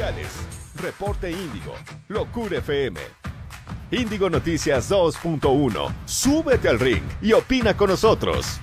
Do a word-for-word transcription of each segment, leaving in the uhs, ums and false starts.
sociales. Reporte Índigo, Locura F M. Índigo Noticias dos punto uno. Súbete al ring y opina con nosotros.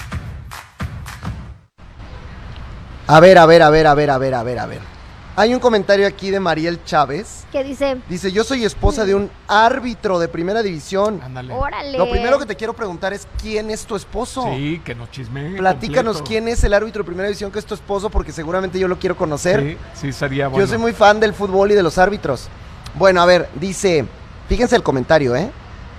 A ver, a ver, a ver, a ver, a ver, a ver, a ver. Hay un comentario aquí de Mariel Chávez. ¿Qué dice? Dice, yo soy esposa de un árbitro de primera división. Ándale. Órale. Lo primero que te quiero preguntar es, ¿quién es tu esposo? Sí, que nos chismee. Platícanos completo. quién es el árbitro de primera división que es tu esposo, porque seguramente yo lo quiero conocer. Sí, sí, sería bueno. Yo soy muy fan del fútbol y de los árbitros. Bueno, a ver, dice, fíjense el comentario, ¿eh?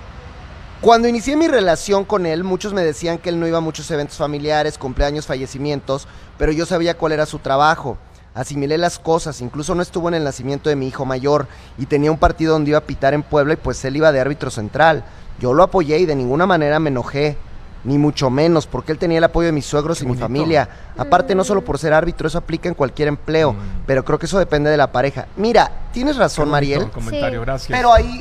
Cuando inicié mi relación con él, muchos me decían que él no iba a muchos eventos familiares, cumpleaños, fallecimientos, pero yo sabía cuál era su trabajo. Asimilé las cosas, incluso no estuvo en el nacimiento de mi hijo mayor y tenía un partido donde iba a pitar en Puebla y pues él iba de árbitro central. Yo lo apoyé y de ninguna manera me enojé, ni mucho menos, porque él tenía el apoyo de mis suegros Qué y mi bonito. familia. Aparte, no solo por ser árbitro, eso aplica en cualquier empleo, Mm. pero creo que eso depende de la pareja. Mira, tienes Qué razón, bonito Mariel, comentario, Sí. gracias. pero ahí,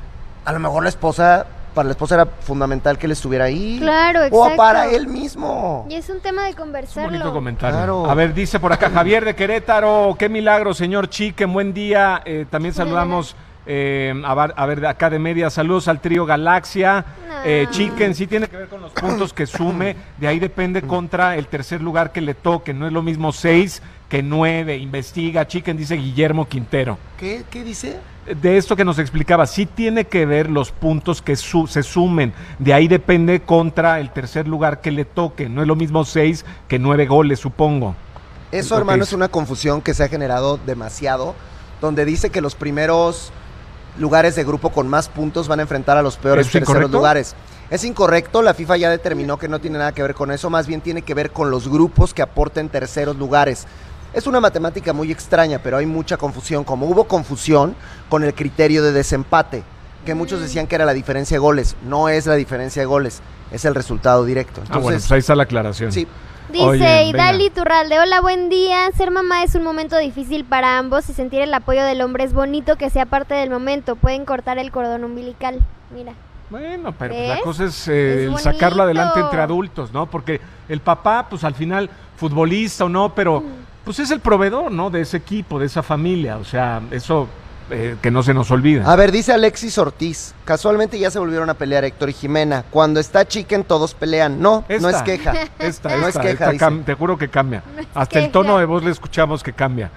a lo mejor la esposa, para la esposa era fundamental que él estuviera ahí. Claro, O exacto. para él mismo. Y es un tema de Es un conversarlo. bonito comentario. Claro. A ver, dice por acá Javier de Querétaro, qué milagro, señor Chiquen, buen día. Eh, también saludamos, eh, a, ver, a ver, de acá de media, saludos al trío Galaxia. No. Eh, Chiquen, sí tiene que ver con los puntos que sume, de ahí depende contra el tercer lugar que le toque, no es lo mismo seis que nueve, investiga, Chiquen, dice Guillermo Quintero. ¿Qué, qué dice? De esto que nos explicaba, sí tiene que ver los puntos que su- se sumen, de ahí depende contra el tercer lugar que le toque, no es lo mismo seis que nueve goles, supongo. Eso, Lo que hermano, es. es una confusión que se ha generado demasiado, donde dice que los primeros lugares de grupo con más puntos van a enfrentar a los peores ¿Es terceros incorrecto? lugares. Es incorrecto, la FIFA ya determinó que no tiene nada que ver con eso, más bien tiene que ver con los grupos que aporten terceros lugares. Es una matemática muy extraña, pero hay mucha confusión, como hubo confusión con el criterio de desempate, que muchos decían que era la diferencia de goles. No es la diferencia de goles, es el resultado directo. Ah, bueno, Entonces, pues ahí está la aclaración. sí, Dice Oye, Idali venga. Turralde, hola, buen día. Ser mamá es un momento difícil para ambos y sentir el apoyo del hombre es bonito que sea parte del momento. Pueden cortar el cordón umbilical. Mira. Bueno, pero pues, ¿Ves? la cosa es, eh, Es el sacarlo bonito. adelante entre adultos, ¿no? Porque el papá, pues al final, futbolista o no, pero pues es el proveedor, ¿no? De ese equipo, de esa familia, o sea, eso eh, que no se nos olvida. A ver, dice Alexis Ortiz, casualmente ya se volvieron a pelear Héctor y Jimena. Cuando está Chicken todos pelean. No, no es Esta. queja. Esta, no esta, es queja, esta dice. cam- te juro que cambia. No es Hasta el queja. tono de voz le escuchamos que cambia.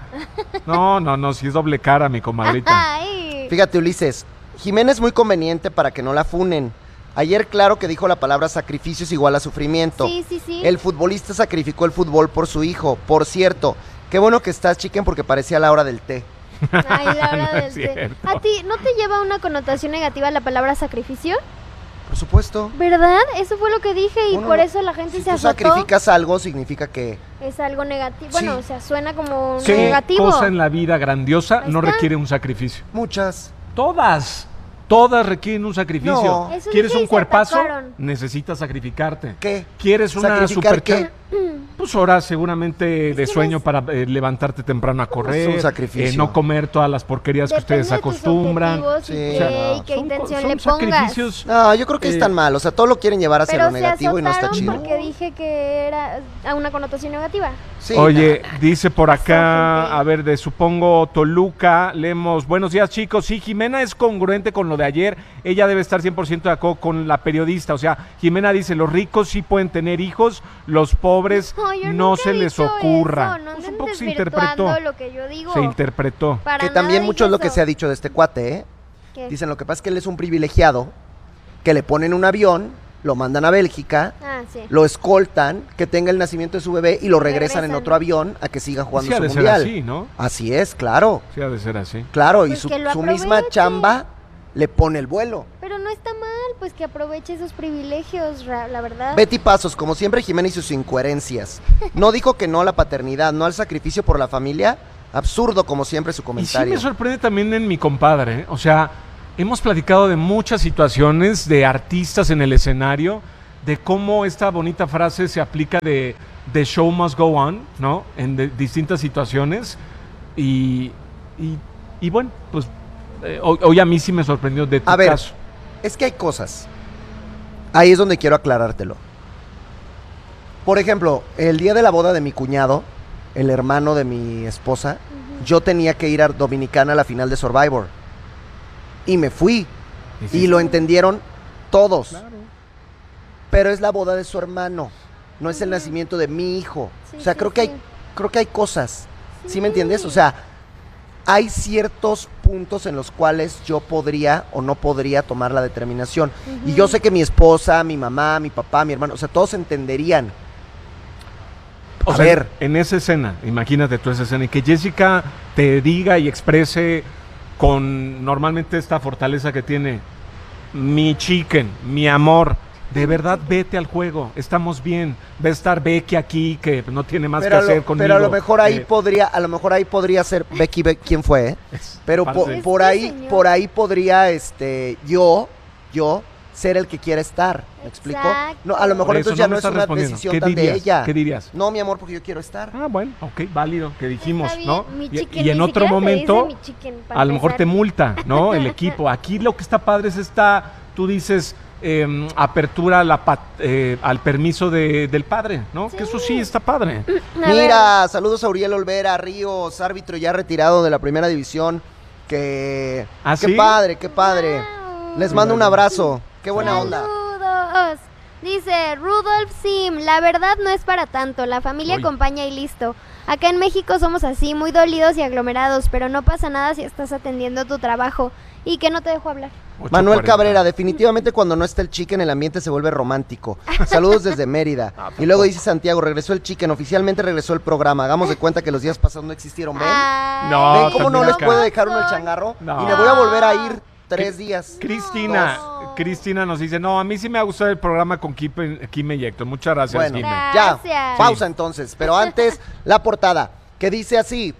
No, no, no, si es doble cara, mi comadrita. Ay. Fíjate, Ulises, Jimena es muy conveniente para que no la funen. Ayer claro que dijo la palabra sacrificio es igual a sufrimiento. Sí, sí, sí. El futbolista sacrificó el fútbol por su hijo. Por cierto, qué bueno que estás, Chicken, porque parecía la hora del té. Ay, la hora No del es té. cierto. ¿A ti no te lleva una connotación negativa la palabra sacrificio? Por supuesto. ¿Verdad? Eso fue lo que dije y Uno por no- eso la gente Si se tú azotó. sacrificas algo, significa que... Es algo negativo. Bueno, Sí. o sea, suena como ¿Qué negativo. cosa en la vida grandiosa Ahí no está. requiere un sacrificio? Muchas. Todas. Todas requieren un sacrificio. No. Eso ¿Quieres dije y un se cuerpazo? atacaron. Necesitas sacrificarte. ¿Qué? ¿Quieres una ¿Sacrificar super qué? Pues horas seguramente de que sueño ves- para eh, levantarte temprano a correr, un sacrificio. eh, no comer todas las porquerías que Depende ustedes de tus acostumbran. objetivos Sí. y O sea, qué, no. y qué Son co- intención son le pongas. sacrificios. No, yo creo que Eh, es tan mal. O sea, todo lo quieren llevar hacia Pero lo se negativo y no está azotaron chido. porque dije que era a una connotación negativa. Sí, Oye, nah, nah. dice por acá, gente. a ver, de supongo Toluca, leemos, buenos días chicos, sí, Jimena es congruente con lo de ayer, ella debe estar cien por ciento de acuerdo con la periodista, o sea, Jimena dice, los ricos sí pueden tener hijos, los pobres No, yo no nunca se he les dicho ocurra. eso, no Pues anden un poco se desvirtuando interpretó, lo que yo digo. se interpretó. Para Que nada también dije mucho es lo que eso. se ha dicho de este cuate, ¿eh? ¿Qué? Dicen, lo que pasa es que él es un privilegiado, que le ponen un avión, lo mandan a Bélgica, Ah, sí. lo escoltan, que tenga el nacimiento de su bebé y lo regresan, en Regresan. otro avión a que siga jugando Sí ha su de ser mundial. así, ¿no? Así es, claro, Sí ha de ser así. claro, y Pues su, que lo su misma aproveche. chamba le pone el vuelo. Pero no está mal, pues que aproveche esos privilegios, ra- la verdad. Betty Pasos, como siempre, Jimena y sus incoherencias. No dijo que no a la paternidad, no al sacrificio por la familia. Absurdo, como siempre, su Y sí comentario. me sorprende también en mi compadre, ¿eh? O sea, hemos platicado de muchas situaciones de artistas en el escenario, de cómo esta bonita frase se aplica de the show must go on, ¿no? En de- distintas situaciones. Y, y, y bueno, pues eh, hoy, hoy a mí sí me sorprendió de tu A ver, caso. es que hay cosas. Ahí es donde quiero aclarártelo. Por ejemplo, el día de la boda de mi cuñado, el hermano de mi esposa, yo tenía que ir a Dominicana a la final de Survivor. Y me fui. Sí. Y lo entendieron todos. Claro. Pero es la boda de su hermano, no es el nacimiento de mi hijo. Sí, o sea, sí, creo que sí. hay creo que hay cosas. ¿Sí, Sí. me entiendes? O sea, hay ciertos puntos en los cuales yo podría o no podría tomar la determinación. Ujú. Y yo sé que mi esposa, mi mamá, mi papá, mi hermano, o sea, todos entenderían. O A sea, ver. en esa escena, imagínate tú esa escena, y que Jessica te diga y exprese con normalmente esta fortaleza que tiene, mi chicken, mi amor, de verdad vete al juego, estamos bien, va a estar Becky aquí que no tiene más Pero, que a lo, hacer conmigo. pero a lo mejor ahí Eh, podría, a lo mejor ahí podría ser Becky, Be- ¿quién fue? eh? es Pero parte po- de- por Este ahí, señor. por ahí podría, este, yo, yo ser el que quiera estar. ¿Me explico? Exacto. No, a lo mejor Por eso entonces ya no me no es estás una respondiendo. decisión ¿Qué tan dirías? de ella. ¿Qué dirías? No, mi amor, porque yo quiero estar. Ah, bueno, ok, válido, que dijimos, Está bien, ¿no? mi Y, chicken, y en ni otro siquiera te dice momento, mi chicken, para a lo mejor empezar. te multa, ¿no? El equipo. Aquí lo que está padre es esta, tú dices, eh, apertura a la pat- eh, al permiso de, del padre, ¿no? Sí. Que eso sí está padre. A ver, Mira, saludos a Uriel Olvera, Ríos, árbitro ya retirado de la primera división. Que ¿Ah, qué sí? padre, qué padre. wow. Les mando un abrazo. Qué buena onda. Saludos. Dice Rudolf Sim, la verdad no es para tanto, la familia Uy. acompaña y listo. Acá en México somos así, muy dolidos y aglomerados, pero no pasa nada si estás atendiendo tu trabajo y que no te dejo hablar. ocho Manuel cuarenta. Cabrera, definitivamente cuando no está el chicken el ambiente se vuelve romántico. Saludos desde Mérida. Ah, Y luego dice Santiago, regresó el chicken, oficialmente regresó el programa. Hagamos de cuenta que los días pasados no existieron, ¿ven? Ay, No, ¿Ven cómo no también les acá. puede dejar uno el changarro? No. Y me voy a volver a ir tres días. Cristina, No. Cristina nos dice, no, a mí sí me ha gustado el programa con Kim, Kim y Héctor. Muchas gracias, Bueno, Kim. ya, Gracias. pausa entonces. Pero antes, la portada, que dice así: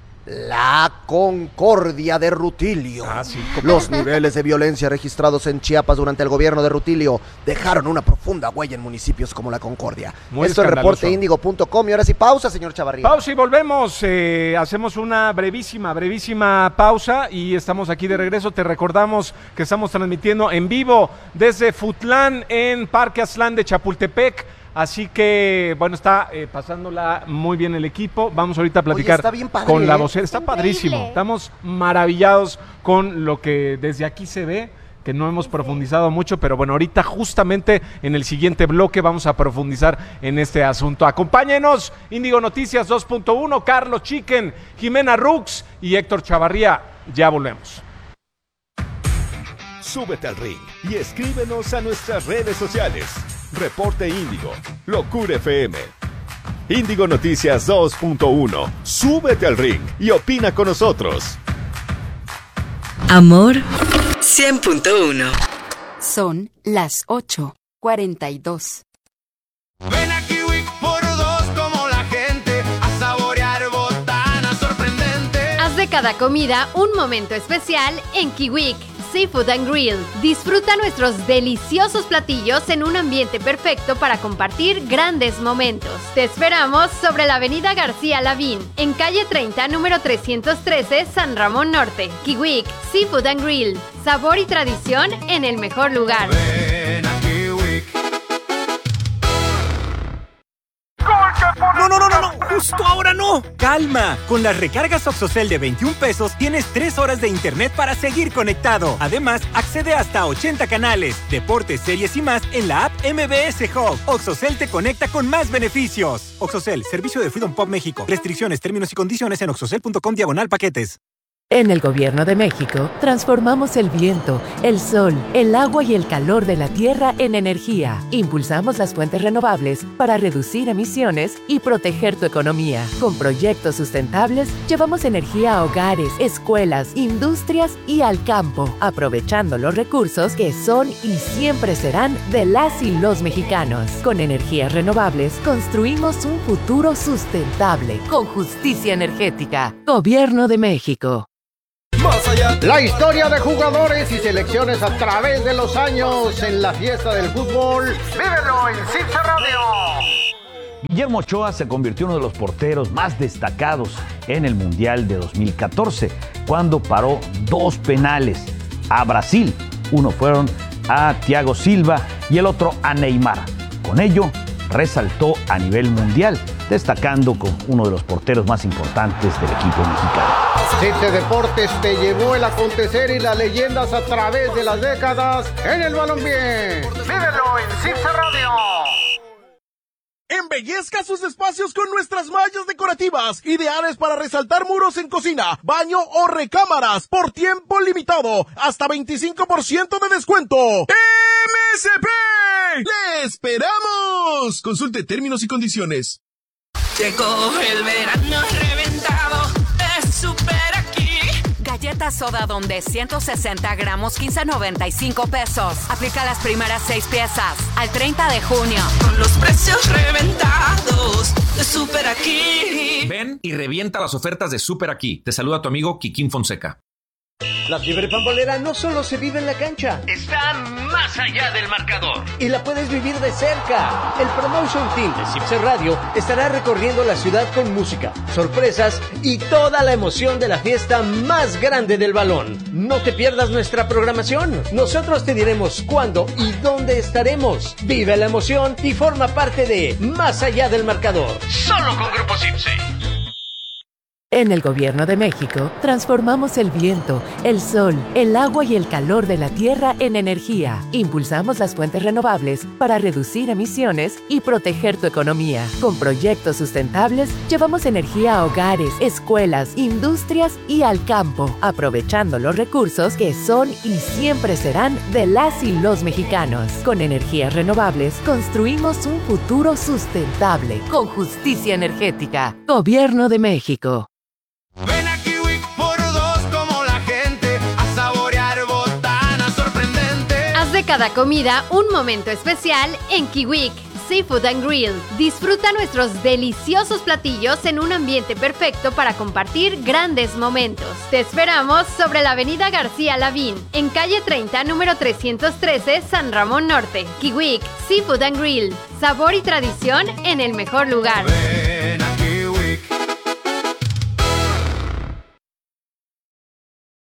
La Concordia de Rutilio. Ah, sí. Los niveles de violencia registrados en Chiapas durante el gobierno de Rutilio dejaron una profunda huella en municipios como La Concordia. Muy Esto es escandaloso. reporte índigo punto com y ahora sí pausa, señor Chavarría. Pausa y volvemos. eh, hacemos una brevísima, brevísima pausa y estamos aquí de regreso. Te recordamos que estamos transmitiendo en vivo desde Futlán en Parque Aztlán de Chapultepec. Así que, bueno, está eh, pasándola muy bien el equipo. Vamos ahorita a platicar está bien padre, con la ¿eh? vocera. Está Increíble. padrísimo. Estamos maravillados con lo que desde aquí se ve, que no hemos profundizado mucho, pero bueno, ahorita justamente en el siguiente bloque vamos a profundizar en este asunto. Acompáñenos, Índigo Noticias dos punto uno, Carlos Chicken, Jimena Rux y Héctor Chavarría. Ya volvemos. Súbete al ring y escríbenos a nuestras redes sociales. Reporte Índigo, Locura F M. Índigo Noticias dos punto uno. Súbete al ring y opina con nosotros. Amor cien punto uno. Son las ocho cuarenta y dos. Ven a Kiwik por dos como la gente a saborear botanas sorprendentes. Haz de cada comida un momento especial en Kiwik Seafood and Grill. Disfruta nuestros deliciosos platillos en un ambiente perfecto para compartir grandes momentos. Te esperamos sobre la avenida García Lavín, en calle treinta, número trescientos trece, San Ramón Norte. Kiwik Seafood and Grill. Sabor y tradición en el mejor lugar. Ven a Kiwik. No, no, no, no, no, justo ahora no. Calma, con las recargas Oxocel de veintiún pesos tienes tres horas de internet para seguir conectado. Además, accede hasta a ochenta canales, deportes, series y más en la app M B S Hub. Oxocel te conecta con más beneficios. Oxocel, servicio de Freedom Pop México. Restricciones, términos y condiciones en oxocel punto com diagonal paquetes. En el Gobierno de México, transformamos el viento, el sol, el agua y el calor de la tierra en energía. Impulsamos las fuentes renovables para reducir emisiones y proteger tu economía. Con proyectos sustentables, llevamos energía a hogares, escuelas, industrias y al campo, aprovechando los recursos que son y siempre serán de las y los mexicanos. Con energías renovables, construimos un futuro sustentable, con justicia energética. Gobierno de México. La historia de jugadores y selecciones a través de los años en la fiesta del fútbol. ¡Vívelo en Cincha Radio! Guillermo Ochoa se convirtió en uno de los porteros más destacados en el Mundial de dos mil catorce, cuando paró dos penales a Brasil. Uno fueron a Thiago Silva y el otro a Neymar. Con ello, resaltó a nivel mundial, destacando como uno de los porteros más importantes del equipo mexicano. Cipse Deportes te llevó el acontecer y las leyendas a través de las décadas en el balompié. Vívelo en Cipse Radio. Embellezca sus espacios con nuestras mallas decorativas, ideales para resaltar muros en cocina, baño o recámaras, por tiempo limitado, hasta veinticinco por ciento de descuento. ¡M S P! ¡Le esperamos! Consulte términos y condiciones. Llegó el verano reventado de Super Aquí. Galleta soda donde ciento sesenta gramos, quince noventa y cinco pesos. Aplica las primeras seis piezas al treinta de junio. Con los precios reventados de Super Aquí. Ven y revienta las ofertas de Super Aquí. Te saluda tu amigo Kikín Fonseca. La fiebre pambolera no solo se vive en la cancha, está más allá del marcador y la puedes vivir de cerca. El Promotion Team de Cipse Radio estará recorriendo la ciudad con música, sorpresas y toda la emoción de la fiesta más grande del balón. No te pierdas nuestra programación. Nosotros te diremos cuándo y dónde estaremos. Vive la emoción y forma parte de Más allá del marcador. Solo con Grupo Cipse. En el Gobierno de México, transformamos el viento, el sol, el agua y el calor de la tierra en energía. Impulsamos las fuentes renovables para reducir emisiones y proteger tu economía. Con proyectos sustentables, llevamos energía a hogares, escuelas, industrias y al campo, aprovechando los recursos que son y siempre serán de las y los mexicanos. Con energías renovables, construimos un futuro sustentable, con justicia energética. Gobierno de México. Ven a Kiwik por dos como la gente a saborear botanas sorprendentes. Haz de cada comida un momento especial en Kiwik Seafood and Grill. Disfruta nuestros deliciosos platillos en un ambiente perfecto para compartir grandes momentos. Te esperamos sobre la avenida García Lavín, en calle treinta, número trescientos trece, San Ramón Norte. Kiwik Seafood and Grill. Sabor y tradición en el mejor lugar. Ven a Kiwik.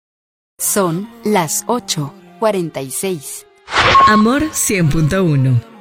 Son las ocho cuarenta y seis. Amor cien punto uno.